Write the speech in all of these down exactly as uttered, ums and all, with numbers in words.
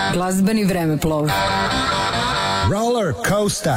Glazbeni vremeplov. Roller Coaster.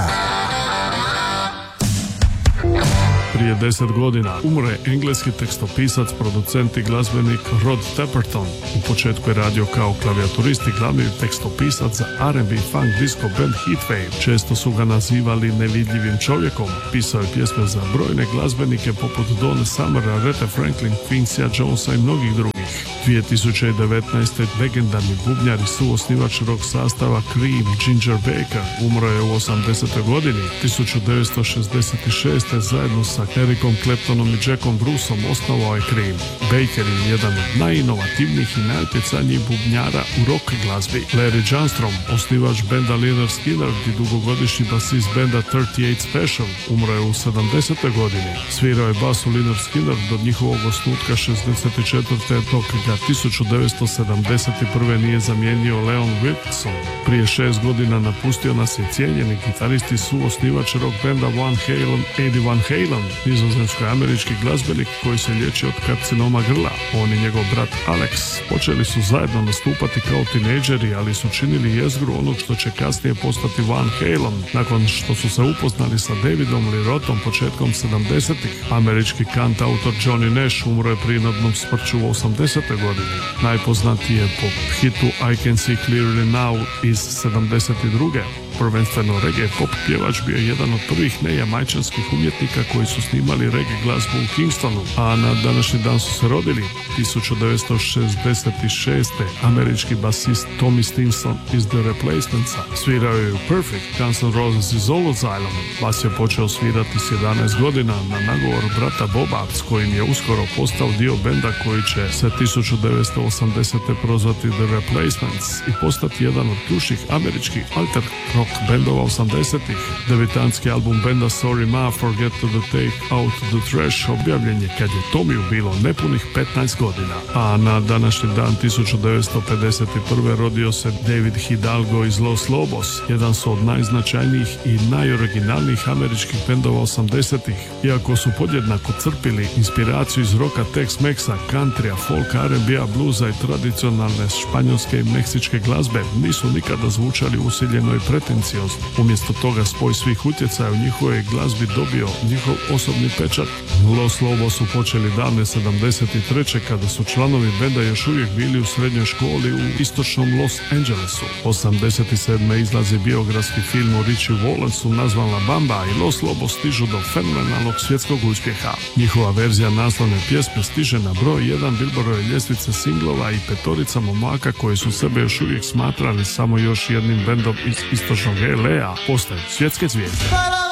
Prije deset godina umre engleski tekstopisac, producent i glazbenik Rod Temperton. U početku je radio kao klavijaturist i glavni tekstopisac za R and B funk disco band Heatwave. Često su ga nazivali nevidljivim čovjekom. Pisao je pjesme za brojne glazbenike poput Donna Summera, Aretha Franklin, Quincyja Jonesa i mnogih drugih. dvije tisuće devetnaeste. legendarni bubnjar i suosnivač rock sastava Cream, Ginger Baker, umro je u osamdesetoj godini. tisuću devetsto šezdeset šeste. zajedno sa Ericom Claptonom i Jackom Bruceom osnovao je Cream. Baker je jedan od najinovativnijih i najutjecajnijih bubnjara u rock glazbi. Larry Johnstrom, osnivač benda Lynyrd Skynyrd i dugogodišnji basist benda trideset osam Special, umro je u sedamdesetoj godini. Svirao je bas u Lynyrd Skynyrd do njihovog osnutka šezdeset četvrte. dok ga tisuću devetsto sedamdeset prve. nije zamijenio Leon Wilkeson. Prije šest godina napustio nas je cijenjeni gitarist i suosnivač rock benda Van Halen, Eddie Van Halen, nizozemsko-američki glazbenik koji se liječi od karcinoma grla. On i njegov brat Alex počeli su zajedno nastupati kao tinejdžeri, ali su činili jezgru onog što će kasnije postati Van Halen. Nakon što su se upoznali sa Davidom Lee Rothom početkom sedamdesetih. Američki kantautor Johnny Nash umro je prinadnom smrću u osamdesetoj godini. Najpoznatiji je po hitu I Can See Clearly Now iz sedamdeset druge. Prvenstveno reggae pop pjevač bio je jedan od prvih nejamajčanskih umjetnika koji su snimali reggae glazbu u Kingstonu, a na današnji dan su se rodili tisuću devetsto šezdeset šeste. američki basist Tommy Stinson iz The Replacements svirao je u Perfect, Guns N' Roses iz All Asylum. Bas je počeo svirati s jedanaest godina na nagovor brata Boba, s kojim je uskoro postao dio benda koji će se tisuću devetsto osamdesete prozvati The Replacements i postati jedan od ključnih američkih alter rock bendova osamdesetih. Debitanski album benda Sorry Ma, Forget to Take Out the Trash objavljen je kad je Tomiju bilo nepunih petnaest godina. A na današnji dan tisuću devetsto pedeset prve. rodio se David Hidalgo iz Los Lobos, jedan su od najznačajnijih i najoriginalnijih američkih bendova osamdesetih. Iako su podjednako crpili inspiraciju iz roka, Tex-Mexa, countrya, folk, R and B-a, bluza i tradicionalne španjolske i meksičke glazbe, nisu nikada zvučali usiljeno i pretenciozno. Umjesto toga spoj svih utjecaja u njihovoj glazbi dobio njihov osobni pečat. Los Lobos su počeli davne sedamdeset treće. kada su članovi benda još uvijek bili u srednjoj školi u istočnom Los Angelesu. osamdeset sedme. izlazi biografski film o Richie Wallanceu nazvan La Bamba i Los Lobos stižu do fenomenalnog svjetskog uspjeha. Njihova verzija naslovne pjesme stiže na broj jedan Billboardove ljestvice singlova i petorica momaka koji su sebe još uvijek smatrali samo još jednim bendom iz istočnog L A postaju svjetske zvijezde.